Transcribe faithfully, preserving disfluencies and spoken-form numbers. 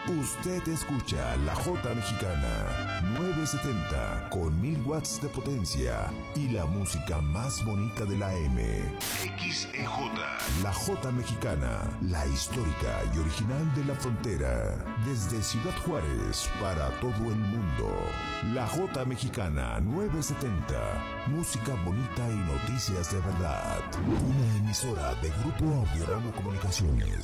Usted escucha La Jota Mexicana novecientos setenta con mil watts de potencia y la música más bonita de la M. X E J. La Jota Mexicana, la histórica y original de la frontera. Desde Ciudad Juárez para todo el mundo. La Jota Mexicana novecientos setenta. Música bonita y noticias de verdad. Una emisora de Grupo Audiorama Comunicaciones.